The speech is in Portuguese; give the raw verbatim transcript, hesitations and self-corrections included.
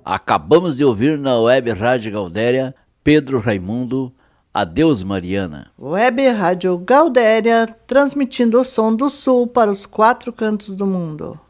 Acabamos de ouvir na Web Rádio Gaudéria, Pedro Raimundo, Adeus Mariana. Web Rádio Gaudéria, transmitindo o som do Sul para os quatro cantos do mundo.